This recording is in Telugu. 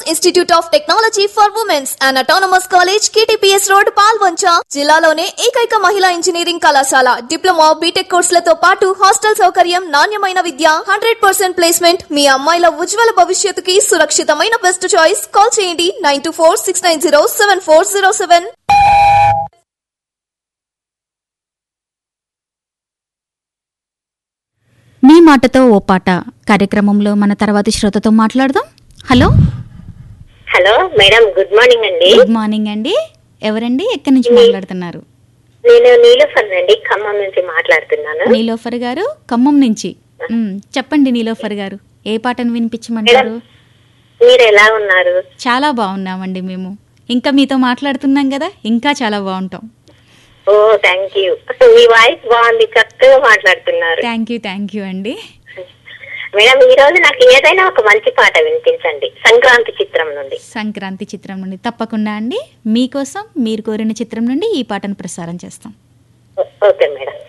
Institute of technology for women's and autonomous college KTPS road Palvancha. జిల్లాలోనే ఏకైక మహిళా ఇంజనీరింగ్ కళాశాల. డిప్లొమా బీటెక్ కోర్సులతో పాటు హాస్టల్ సౌకర్యం, నాణ్యమైన విద్య, 100% ప్లేస్మెంట్. మీ అమ్మాయిల ఉజ్వల భవిష్యత్తుకి సురక్షితమైన బెస్ట్ చాయిస్. కాల్ చేయండి 9246907407. మీ మాటతో ఓ పాట కార్యక్రమంలో మన తర్వాతి శ్రోతతో మాట్లాడదాం. Hello hello madam, good morning అండి. గుడ్ మార్నింగ్ అండి. ఎవరండి, ఎక్కడి నుంచి మాట్లాడుతున్నారు? నేను నీలోఫర్ అండి, ఖమ్మం నుంచి మాట్లాడుతున్నాను. నీలోఫర్ గారు ఖమ్మం నుంచి. చెప్పండి నీలోఫర్ గారు, ఏ పాటను వినిపించమంటారు? మీరు ఎలా ఉన్నారు? చాలా బాగున్నామండి మేము. ఇంకా మీతో మాట్లాడుతున్నాం కదా, ఇంకా చాలా బాగుంటాం. ఓ థ్యాంక్ యూ. మీ వాయిస్ బాగుంది, చక్కగా మాట్లాడుతున్నారు. థ్యాంక్ యూ అండి. మేడం, ఈ రోజు నాకు ఏదైనా ఒక మంచి పాట వినిపించండి, సంక్రాంతి చిత్రం నుండి. సంక్రాంతి చిత్రం నుండి తప్పకుండా అండి. మీకోసం మీరు కోరిన చిత్రం నుండి ఈ పాటను ప్రసారం చేస్తాం. Okay madam.